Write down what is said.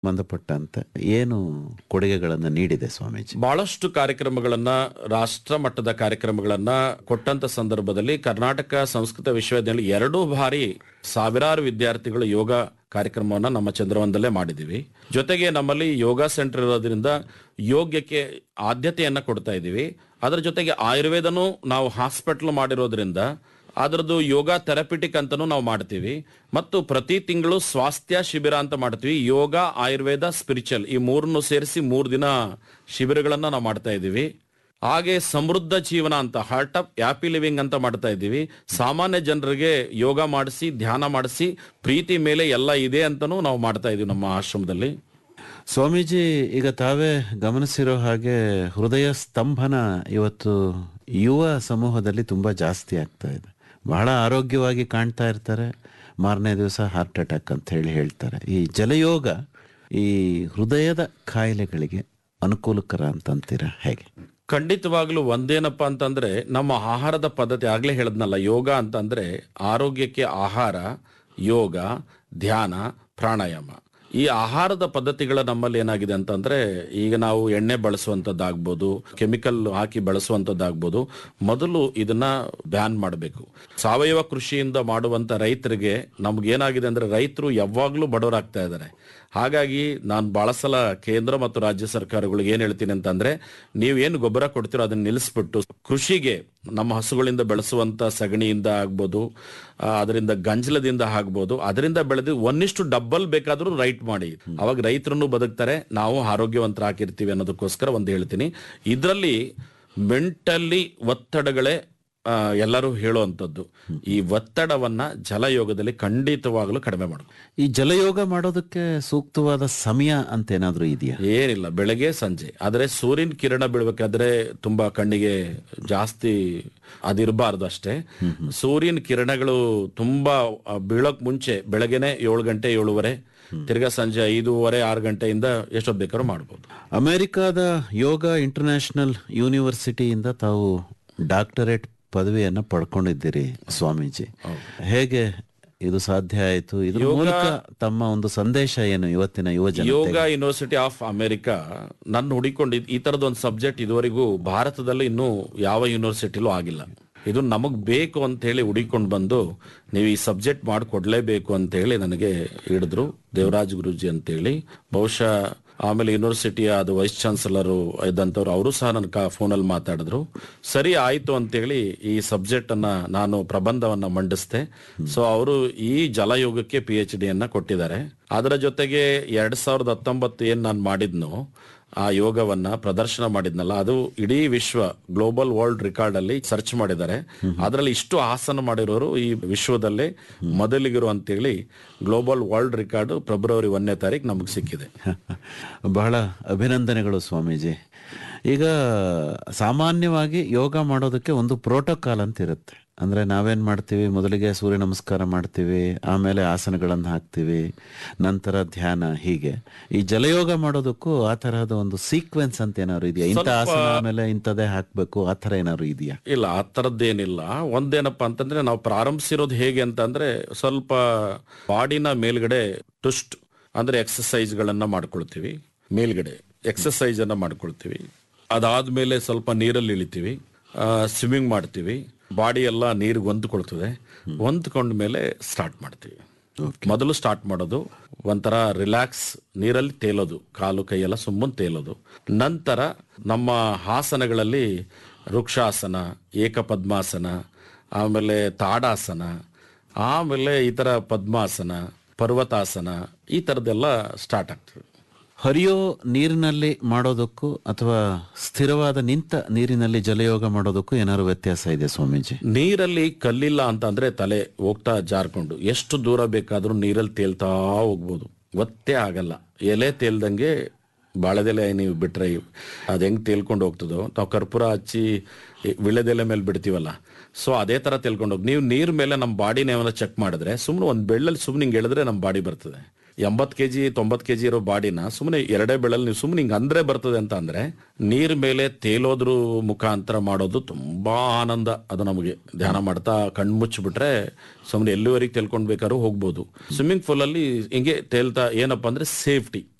ಸಂಬಂಧಪಟ್ಟಂತೆ ಏನು ಕೊಡುಗೆಗಳನ್ನು ನೀಡಿದೆ ಸ್ವಾಮೀಜಿ? ಬಹಳಷ್ಟು ಕಾರ್ಯಕ್ರಮಗಳನ್ನ, ರಾಷ್ಟ್ರ ಮಟ್ಟದ ಕಾರ್ಯಕ್ರಮಗಳನ್ನ ಕೊಟ್ಟಂತ ಸಂದರ್ಭದಲ್ಲಿ ಕರ್ನಾಟಕ ಸಂಸ್ಕೃತ ವಿಶ್ವವಿದ್ಯಾಲಯ 2 ಬಾರಿ ಸಾವಿರಾರು ವಿದ್ಯಾರ್ಥಿಗಳು ಯೋಗ ಕಾರ್ಯಕ್ರಮವನ್ನ ನಮ್ಮ ಚಂದ್ರವನದಲ್ಲೇ ಮಾಡಿದೀವಿ. ಜೊತೆಗೆ ನಮ್ಮಲ್ಲಿ ಯೋಗ ಸೆಂಟರ್ ಇರೋದ್ರಿಂದ ಯೋಗಕ್ಕೆ ಆದ್ಯತೆಯನ್ನ ಕೊಡ್ತಾ ಇದ್ದೀವಿ. ಅದರ ಜೊತೆಗೆ ಆಯುರ್ವೇದನೂ ನಾವು ಹಾಸ್ಪಿಟಲ್ ಮಾಡಿರೋದ್ರಿಂದ ಅದರದ್ದು ಯೋಗ ಥೆರಪಿಟಿಕ್ ಅಂತಾನೂ ನಾವು ಮಾಡ್ತೀವಿ. ಮತ್ತು ಪ್ರತಿ ತಿಂಗಳು ಸ್ವಾಸ್ಥ್ಯ ಶಿಬಿರ ಅಂತ ಮಾಡ್ತೀವಿ. ಯೋಗ, ಆಯುರ್ವೇದ, ಸ್ಪಿರಿಚುವಲ್ ಈ 3 ಸೇರಿಸಿ 3 ದಿನ ಶಿಬಿರಗಳನ್ನ ನಾವು ಮಾಡ್ತಾ ಇದ್ದೀವಿ. ಹಾಗೆ ಸಮೃದ್ಧ ಜೀವನ ಅಂತ, ಹಾರ್ಟ್ ಆಫ್ ಹ್ಯಾಪಿ ಲಿವಿಂಗ್ ಅಂತ ಮಾಡ್ತಾ ಇದ್ದೀವಿ. ಸಾಮಾನ್ಯ ಜನರಿಗೆ ಯೋಗ ಮಾಡಿಸಿ, ಧ್ಯಾನ ಮಾಡಿಸಿ, ಪ್ರೀತಿ ಮೇಲೆ ಎಲ್ಲ ಇದೆ ಅಂತಾನೂ ನಾವು ಮಾಡ್ತಾ ಇದೀವಿ ನಮ್ಮ ಆಶ್ರಮದಲ್ಲಿ. ಸ್ವಾಮೀಜಿ, ಈಗ ತಾವೇ ಗಮನಿಸಿರೋ ಹಾಗೆ ಹೃದಯ ಸ್ತಂಭನ ಇವತ್ತು ಯುವ ಸಮೂಹದಲ್ಲಿ ತುಂಬಾ ಜಾಸ್ತಿ ಆಗ್ತಾ ಇದೆ. ಬಹಳ ಆರೋಗ್ಯವಾಗಿ ಕಾಣ್ತಾ ಇರ್ತಾರೆ, ಮಾರನೇ ದಿವಸ ಹಾರ್ಟ್ ಅಟ್ಯಾಕ್ ಅಂತ ಹೇಳ್ತಾರೆ. ಈ ಜಲಯೋಗ ಈ ಹೃದಯದ ಕಾಯಿಲೆಗಳಿಗೆ ಅನುಕೂಲಕರ ಅಂತಂತೀರಾ, ಹೇಗೆ? ಖಂಡಿತವಾಗ್ಲೂ ಒಂದೇನಪ್ಪ ಅಂತಂದ್ರೆ, ನಮ್ಮ ಆಹಾರದ ಪದ್ಧತಿ ಆಗ್ಲೇ ಹೇಳದ್ನಲ್ಲ, ಯೋಗ ಅಂತಂದ್ರೆ ಆರೋಗ್ಯಕ್ಕೆ ಆಹಾರ, ಯೋಗ, ಧ್ಯಾನ, ಪ್ರಾಣಾಯಾಮ. ಈ ಆಹಾರದ ಪದ್ಧತಿಗಳ ನಮ್ಮಲ್ಲಿ ಏನಾಗಿದೆ ಅಂತಂದ್ರೆ, ಈಗ ನಾವು ಎಣ್ಣೆ ಬಳಸುವಂತದ್ದಾಗ್ಬೋದು, ಕೆಮಿಕಲ್ ಹಾಕಿ ಬಳಸುವಂತದ್ದಾಗ್ಬೋದು, ಮೊದಲು ಇದನ್ನ ಬ್ಯಾನ್ ಮಾಡಬೇಕು. ಸಾವಯವ ಕೃಷಿಯಿಂದ ಮಾಡುವಂತ ರೈತರಿಗೆ ನಮ್ಗೇನಾಗಿದೆ ಅಂದ್ರೆ, ರೈತರು ಯಾವಾಗ್ಲೂ ಬಡವರಾಗ್ತಾ ಇದ್ದಾರೆ. ಹಾಗಾಗಿ ನಾನು ಬಹಳ ಸಲ ಕೇಂದ್ರ ಮತ್ತು ರಾಜ್ಯ ಸರ್ಕಾರಗಳಿಗೆ ಏನ್ ಹೇಳ್ತೀನಿ ಅಂತಂದ್ರೆ, ನೀವೇನು ಗೊಬ್ಬರ ಕೊಡ್ತೀರೋ ಅದನ್ನ ನಿಲ್ಲಿಸ್ಬಿಟ್ಟು ಕೃಷಿಗೆ ನಮ್ಮ ಹಸುಗಳಿಂದ ಬೆಳೆಸುವಂತ ಸಗಣಿಯಿಂದ ಆಗ್ಬೋದು, ಅದರಿಂದ ಗಂಜಲದಿಂದ ಆಗ್ಬೋದು, ಅದರಿಂದ ಬೆಳೆದು 1:2 ಬೇಕಾದ್ರೂ ರೈಟ್ ಮಾಡಿ. ಅವಾಗ ರೈತರನ್ನು ಬದುಕ್ತಾರೆ, ನಾವು ಆರೋಗ್ಯವಂತರಾಗಿರ್ತೀವಿ ಅನ್ನೋದಕ್ಕೋಸ್ಕರ ಒಂದು ಹೇಳ್ತೀನಿ. ಇದರಲ್ಲಿ ಮೆಂಟಲಿ ಒತ್ತಡಗಳೇ ಎಲ್ಲರೂ ಹೇಳುವಂಥದ್ದು. ಈ ಒತ್ತಡವನ್ನ ಜಲಯೋಗದಲ್ಲಿ ಖಂಡಿತವಾಗ್ಲೂ ಕಡಿಮೆ ಮಾಡಬೇಕು. ಈ ಜಲಯೋಗ ಮಾಡೋದಕ್ಕೆ ಸೂಕ್ತವಾದ ಸಮಯ ಅಂತ ಏನಾದ್ರೂ ಇದೆಯಾ? ಏನಿಲ್ಲ, ಬೆಳಗ್ಗೆ ಸಂಜೆ. ಆದ್ರೆ ಸೂರ್ಯನ ಕಿರಣ ಬೀಳ್ಬೇಕಾದ್ರೆ ತುಂಬಾ ಕಣ್ಣಿಗೆ ಜಾಸ್ತಿ ಅದಿರಬಾರ್ದು ಅಷ್ಟೇ. ಸೂರ್ಯನ ಕಿರಣಗಳು ತುಂಬಾ ಬೀಳಕ್ ಮುಂಚೆ ಬೆಳಗ್ಗೆನೆ 7 ಗಂಟೆ 7:30, ತಿರ್ಗಾ ಸಂಜೆ 5:30 6 ಗಂಟೆಯಿಂದ ಎಷ್ಟೊತ್ತು ಬೇಕಾದ್ರೂ ಮಾಡ್ಬೋದು. ಅಮೆರಿಕಾದ ಯೋಗ ಇಂಟರ್ನ್ಯಾಷನಲ್ ಯೂನಿವರ್ಸಿಟಿಯಿಂದ ತಾವು ಡಾಕ್ಟರೇಟ್ ಪದವಿಯನ್ನ ಪಡ್ಕೊಂಡಿದ್ದೀರಿ ಸ್ವಾಮೀಜಿ. ಹೇಗೆ ಇದು ಸಾಧ್ಯ ಆಯಿತು? ಇದ್ರ ಮೂಲಕ ತಮ್ಮ ಒಂದು ಸಂದೇಶ ಏನು ಇವತ್ತಿನ ಯುವಜನ? ಯೋಗ ಯೂನಿವರ್ಸಿಟಿ ಆಫ್ ಅಮೆರಿಕಾ ನನ್ನ ಹುಡಿಕೊಂಡಿದ್ದು ಈ ತರದ ಒಂದು ಸಬ್ಜೆಕ್ಟ್ ಇದುವರೆಗೂ ಭಾರತದಲ್ಲಿ ಇನ್ನೂ ಯಾವ ಯೂನಿವರ್ಸಿಟಿಲೂ ಆಗಿಲ್ಲ. ಇದು ನಮಗ್ ಬೇಕು ಅಂತ ಹೇಳಿ ಹುಡಿಕೊಂಡು ಬಂದು, ನೀವು ಈ ಸಬ್ಜೆಕ್ಟ್ ಮಾಡಿಕೊಡ್ಲೇಬೇಕು ಅಂತ ಹೇಳಿ ನನಗೆ ಹಿಡಿದ್ರು ದೇವರಾಜ್ ಗುರೂಜಿ ಅಂತೇಳಿ. ಬಹುಶಃ ಆಮೇಲೆ ಯೂನಿವರ್ಸಿಟಿಯ ಅದು ವೈಸ್ ಚಾನ್ಸಲರ್ ಇದ್ದಂಥವ್ರು, ಅವರು ಸಹ ನನ್ನ ಫೋನಲ್ಲಿ ಮಾತಾಡಿದ್ರು. ಸರಿ ಆಯ್ತು ಅಂತೇಳಿ ಈ ಸಬ್ಜೆಕ್ಟ್ ಅನ್ನ ನಾನು ಪ್ರಬಂಧವನ್ನ ಮಂಡಿಸ್ದೆ. ಸೊ ಅವರು ಈ ಜಲಯೋಗಕ್ಕೆ PhD ಕೊಟ್ಟಿದ್ದಾರೆ. ಅದರ ಜೊತೆಗೆ 2019 ಏನ್ ನಾನು ಮಾಡಿದ್ನೋ ಆ ಯೋಗವನ್ನ ಪ್ರದರ್ಶನ ಮಾಡಿದ್ನಲ್ಲ, ಅದು ಇಡೀ ವಿಶ್ವ ಗ್ಲೋಬಲ್ ವರ್ಲ್ಡ್ ರೆಕಾರ್ಡ್ ಅಲ್ಲಿ ಸರ್ಚ್ ಮಾಡಿದ್ದಾರೆ. ಅದರಲ್ಲಿ ಇಷ್ಟು ಆಸನ ಮಾಡಿರೋರು ಈ ವಿಶ್ವದಲ್ಲೇ ಮೊದಲಿಗರು ಅಂತೇಳಿ ಗ್ಲೋಬಲ್ ವರ್ಲ್ಡ್ ರೆಕಾರ್ಡ್ ಫೆಬ್ರವರಿ 1ನೇ ತಾರೀಕು ನಮಗೆ ಸಿಕ್ಕಿದೆ. ಬಹಳ ಅಭಿನಂದನೆಗಳು ಸ್ವಾಮೀಜಿ. ಈಗ ಸಾಮಾನ್ಯವಾಗಿ ಯೋಗ ಮಾಡೋದಕ್ಕೆ ಒಂದು ಪ್ರೋಟೋಕಾಲ್ ಅಂತ ಇರುತ್ತೆ. ಅಂದ್ರೆ ನಾವೇನ್ ಮಾಡ್ತೀವಿ, ಮೊದಲಿಗೆ ಸೂರ್ಯ ನಮಸ್ಕಾರ ಮಾಡ್ತೀವಿ, ಆಮೇಲೆ ಆಸನಗಳನ್ನು ಹಾಕ್ತಿವಿ, ನಂತರ ಧ್ಯಾನ. ಹೀಗೆ ಈ ಜಲಯೋಗ ಮಾಡೋದಕ್ಕೂ ಆ ತರಹದ ಒಂದು ಸೀಕ್ವೆನ್ಸ್ ಅಂತ ಏನಾದ್ರು ಇದೆಯಾ? ಇಂಥ ಆಸನ ಆಮೇಲೆ ಇಂಥದೇ ಹಾಕ್ಬೇಕು, ಆ ತರ ಏನಾದ್ರು ಇದೆಯಾ? ಇಲ್ಲ, ಆ ತರದ್ದೇನಿಲ್ಲ. ಒಂದೇನಪ್ಪ ಅಂತಂದ್ರೆ, ನಾವು ಪ್ರಾರಂಭಿಸಿರೋದು ಹೇಗೆ ಅಂತಂದ್ರೆ, ಸ್ವಲ್ಪ ಬಾಡಿನ ಮೇಲ್ಗಡೆ ಟುಸ್ಟ್ ಅಂದ್ರೆ ಎಕ್ಸಸೈಸ್ ಗಳನ್ನ ಮಾಡ್ಕೊಳ್ತೀವಿ. ಮೇಲ್ಗಡೆ ಎಕ್ಸಸೈಸ್ ಅನ್ನ ಮಾಡ್ಕೊಳ್ತೀವಿ. ಅದಾದ್ಮೇಲೆ ಸ್ವಲ್ಪ ನೀರಲ್ಲಿ ಇಳಿತೀವಿ, ಸ್ವಿಮ್ಮಿಂಗ್ ಮಾಡ್ತೀವಿ. ಬಾಡಿ ಎಲ್ಲ ನೀರಿಗೆ ಹೊಂದ್ಕೊಳ್ತದೆ. ಹೊಂದ್ಕೊಂಡ ಮೇಲೆ ಸ್ಟಾರ್ಟ್ ಮಾಡ್ತೀವಿ. ಮೊದಲು ಸ್ಟಾರ್ಟ್ ಮಾಡೋದು ಒಂಥರ ರಿಲ್ಯಾಕ್ಸ್, ನೀರಲ್ಲಿ ತೇಲೋದು, ಕಾಲು ಕೈಯೆಲ್ಲ ಸುಮ್ಮನೆ ತೇಲೋದು. ನಂತರ ನಮ್ಮ ಆಸನಗಳಲ್ಲಿ ವೃಕ್ಷಾಸನ, ಏಕಪದ್ಮಾಸನ, ಆಮೇಲೆ ತಾಡಾಸನ, ಆಮೇಲೆ ಈ ತರ ಪದ್ಮಾಸನ, ಪರ್ವತಾಸನ, ಈ ತರದೆಲ್ಲ ಸ್ಟಾರ್ಟ್ ಆಗ್ತದೆ. ಹರಿಯೋ ನೀರಿನಲ್ಲಿ ಮಾಡೋದಕ್ಕೂ ಅಥವಾ ಸ್ಥಿರವಾದ ನಿಂತ ನೀರಿನಲ್ಲಿ ಜಲಯೋಗ ಮಾಡೋದಕ್ಕೂ ಏನಾದ್ರು ವ್ಯತ್ಯಾಸ ಇದೆ ಸ್ವಾಮೀಜಿ? ನೀರಲ್ಲಿ ಕಲ್ಲಿಲ್ಲ ಅಂತ ಅಂದ್ರೆ ತಲೆ ಹೋಗ್ತಾ ಜಾರ್ಕೊಂಡು ಎಷ್ಟು ದೂರ ಬೇಕಾದ್ರೂ ನೀರಲ್ಲಿ ತೇಲ್ತಾ ಹೋಗ್ಬೋದು, ಗೊತ್ತೇ ಆಗಲ್ಲ. ಎಲೆ ತೇಲ್ದಂಗೆ ಬಾಳೆದೆಲೆ ನೀವು ಬಿಟ್ರೆ ಅದ್ ಹೆಂಗ್ ತೇಲ್ಕೊಂಡು ಹೋಗ್ತದೋ, ನಾವು ಕರ್ಪೂರ ಹಚ್ಚಿ ವಿಳೆದೆಲೆ ಮೇಲೆ ಬಿಡ್ತೀವಲ್ಲ, ಸೊ ಅದೇ ತರ ತೇಲ್ಕೊಂಡು ಹೋಗಿ. ನೀವು ನೀರ್ ಮೇಲೆ ನಮ್ಮ ಬಾಡಿನ ಏನಾರ ಚೆಕ್ ಮಾಡಿದ್ರೆ, ಸುಮ್ನೆ ಒಂದ್ ಬೆಳ್ಳಲ್ಲಿ ಸುಮ್ನೆ ಹಿಂಗೆ ಎಳೆದ್ರೆ ನಮ್ಮ ಬಾಡಿ ಬರ್ತದೆ. 80 kg 90 kg ಇರೋ ಬಾಡಿನ ಸುಮ್ಮನೆ 2 ಬೆಳಲ್ಲಿ ನೀವು ಸುಮ್ಮನೆ ಹಿಂಗೆ ಅಂದ್ರೆ ಬರ್ತದೆ ಅಂತ ಅಂದ್ರೆ, ನೀರ್ ಮೇಲೆ ತೇಲೋದ್ರ ಮುಖಾಂತರ ಮಾಡೋದು ತುಂಬಾ ಆನಂದ. ಅದು ನಮಗೆ ಧ್ಯಾನ ಮಾಡ್ತಾ ಕಣ್ಣು ಮುಚ್ಚಿಬಿಟ್ರೆ ಸುಮ್ಮನೆ ಎಲ್ಲಿವರೆಗೆ ತೇಲ್ಕೊಂಡ್ ಬೇಕಾದ್ರೂ ಹೋಗ್ಬೋದು. ಸ್ವಿಮ್ಮಿಂಗ್ ಪೂಲ್ ಅಲ್ಲಿ ಹಿಂಗೆ ತೇಲ್ತಾ ಏನಪ್ಪಾ ಅಂದ್ರೆ ಸೇಫ್ಟಿ,